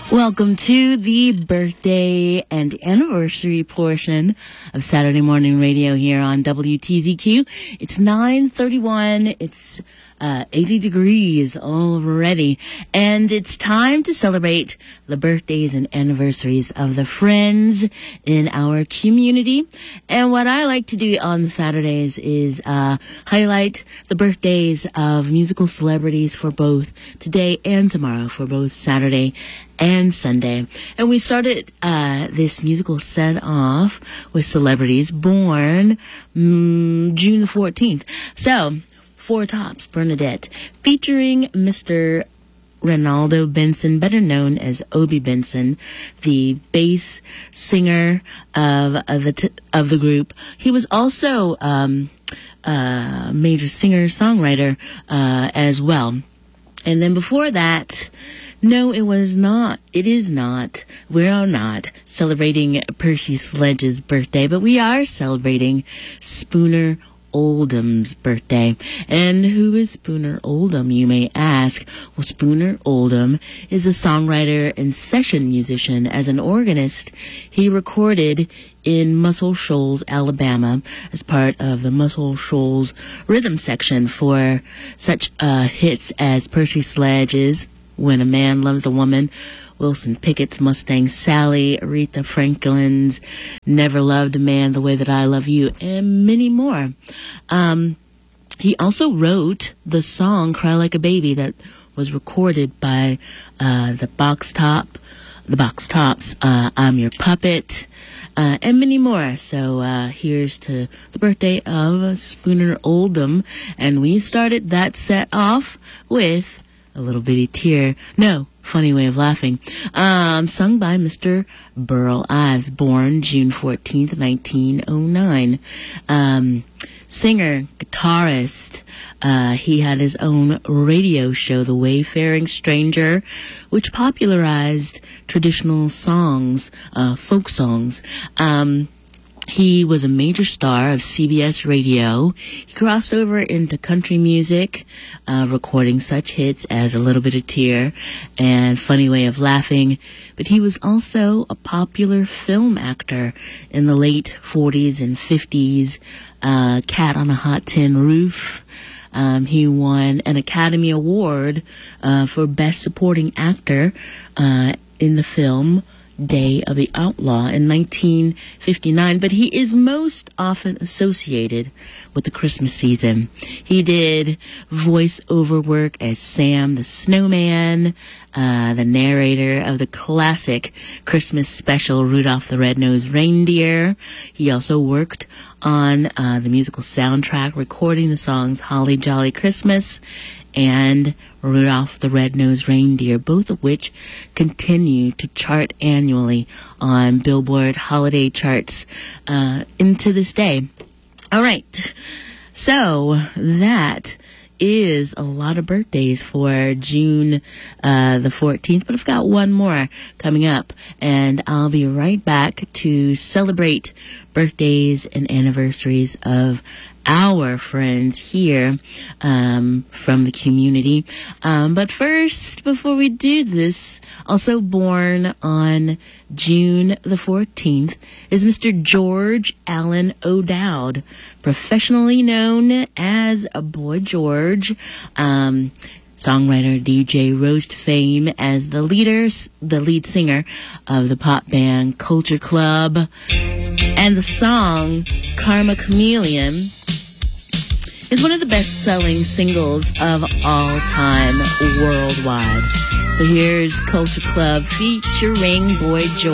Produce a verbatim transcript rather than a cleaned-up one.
Welcome to the birthday and anniversary portion of Saturday Morning Radio here on W T Z Q. It's nine thirty-one. It's uh, eighty degrees already. And it's time to celebrate the birthdays and anniversaries of the friends in our community. And what I like to do on Saturdays is uh, highlight the birthdays of musical celebrities for both today and tomorrow, for both Saturday and Sunday. And we started uh, this musical set off with celebrities born mm, June the fourteenth. So, Four Tops, Bernadette, featuring Mister Ronaldo Benson, better known as Obie Benson, the bass singer of, of, the, t- of the group. He was also um, a major singer-songwriter uh, as well. And then before that, no, it was not. It is not. We are not celebrating Percy Sledge's birthday, but we are celebrating Spooner Oldham's birthday. And who is Spooner Oldham, you may ask? Well, Spooner Oldham is a songwriter and session musician. As an organist, he recorded in Muscle Shoals, Alabama, as part of the Muscle Shoals rhythm section for such uh, hits as Percy Sledge's When a Man Loves a Woman, Wilson Pickett's Mustang Sally, Aretha Franklin's Never Loved a Man the Way That I Love You, and many more. Um, he also wrote the song Cry Like a Baby that was recorded by uh, the Box Top, the Box Tops, uh, I'm Your Puppet, uh, and many more. So uh, here's to the birthday of Spooner Oldham, and we started that set off with A Little Bitty Tear. No, funny way of laughing. Um, sung by Mister Burl Ives, born June fourteenth, nineteen oh nine. Um, singer, guitarist. Uh, he had his own radio show, The Wayfaring Stranger, which popularized traditional songs, uh, folk songs. Um, He was a major star of C B S Radio. He crossed over into country music, uh, recording such hits as A Little Bit of Tear and Funny Way of Laughing. But he was also a popular film actor in the late forties and fifties. Uh, Cat on a Hot Tin Roof. Um, he won an Academy Award uh, for Best Supporting Actor uh, in the film Day of the Outlaw in nineteen fifty-nine, but he is most often associated with the Christmas season. He did voiceover work as Sam the Snowman, uh, the narrator of the classic Christmas special Rudolph the Red-Nosed Reindeer. He also worked on uh, the musical soundtrack, recording the songs Holly Jolly Christmas and Rudolph the Red-Nosed Reindeer, both of which continue to chart annually on Billboard holiday charts uh, into this day. All right, so that is a lot of birthdays for June uh, the fourteenth, but I've got one more coming up, and I'll be right back to celebrate birthdays and anniversaries of our friends here um, from the community. Um, but first, before we do this, also born on June the fourteenth is Mister George Allen O'Dowd, professionally known as Boy George. Um, songwriter, D J, rose to fame as the leader, the lead singer of the pop band Culture Club. And the song Karma Chameleon is one of the best-selling singles of all time worldwide. So here's Culture Club featuring Boy George.